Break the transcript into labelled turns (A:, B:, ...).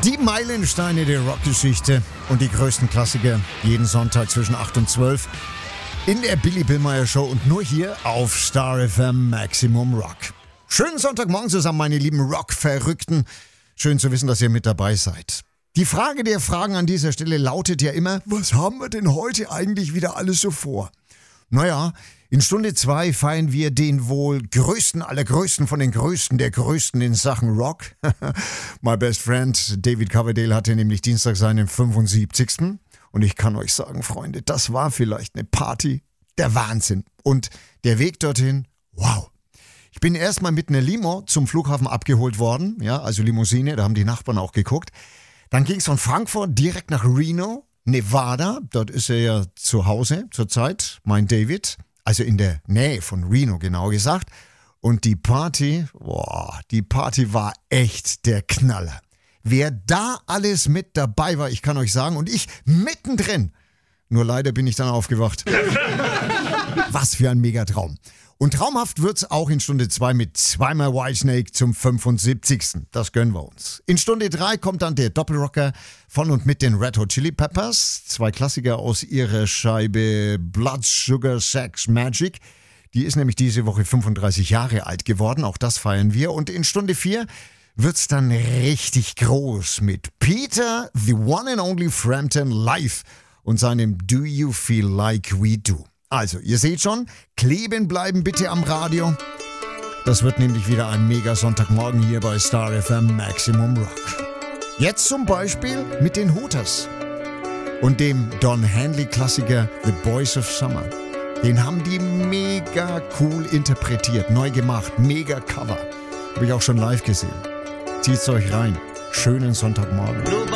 A: Die Meilensteine der Rockgeschichte und die größten Klassiker jeden Sonntag zwischen 8 und 12 in der Billy Billmeyer Show und nur hier auf Star FM Maximum Rock. Schönen Sonntagmorgen zusammen, meine lieben Rock-Verrückten. Schön zu wissen, dass ihr mit dabei seid. Die Frage der Fragen an dieser Stelle lautet ja immer, was haben wir denn heute eigentlich wieder alles so vor? Naja, in Stunde 2 feiern wir den wohl größten aller Größten von den Größten der Größten in Sachen Rock. My best friend David Coverdale hatte nämlich Dienstag seinen 75. Und ich kann euch sagen, Freunde, das war vielleicht eine Party der Wahnsinn. Und der Weg dorthin, wow. Ich bin erstmal mit einer Limo zum Flughafen abgeholt worden, ja, also Limousine, da haben die Nachbarn auch geguckt. Dann ging es von Frankfurt direkt nach Reno, Nevada, dort ist er ja zu Hause zurzeit, mein David, also in der Nähe von Reno genau gesagt. Und die Party war echt der Knaller. Wer da alles mit dabei war, ich kann euch sagen, und ich mittendrin. Nur leider bin ich dann aufgewacht. Was für ein Megatraum. Und traumhaft wird's auch in Stunde 2 mit zweimal Whitesnake zum 75. Das gönnen wir uns. In Stunde 3 kommt dann der Doppelrocker von und mit den Red Hot Chili Peppers. 2 Klassiker aus ihrer Scheibe Blood, Sugar, Sex, Magic. Die ist nämlich diese Woche 35 Jahre alt geworden. Auch das feiern wir. Und in Stunde 4 wird's dann richtig groß mit Peter, the one and only Frampton live und seinem Do You Feel Like We Do. Also, ihr seht schon, kleben bleiben bitte am Radio. Das wird nämlich wieder ein mega Sonntagmorgen hier bei Star FM Maximum Rock. Jetzt zum Beispiel mit den Hooters und dem Don Henley-Klassiker The Boys of Summer. Den haben die mega cool interpretiert, neu gemacht, mega Cover. Habe ich auch schon live gesehen. Zieht's euch rein. Schönen Sonntagmorgen.